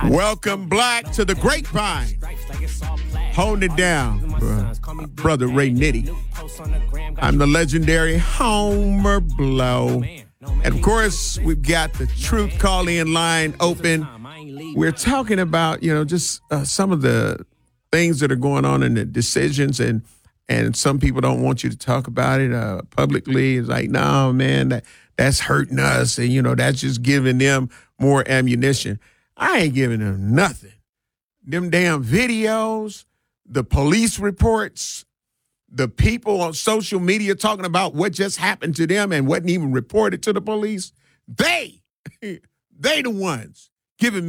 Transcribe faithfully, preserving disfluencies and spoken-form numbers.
Welcome, Black, to the Grapevine. Holding it down, bro. Brother Ray Nitty. I'm the legendary Homer Blow. And, of course, we've got the Truth Call-In line open. We're talking about, you know, just uh, some of the things that are going on in the decisions, and and some people don't want you to talk about it uh, publicly. It's like, no, man, that, that's hurting us, and, you know, that's just giving them more ammunition. I ain't giving them nothing. Them damn videos, the police reports, the people on social media talking about what just happened to them and wasn't even reported to the police, they, they the ones giving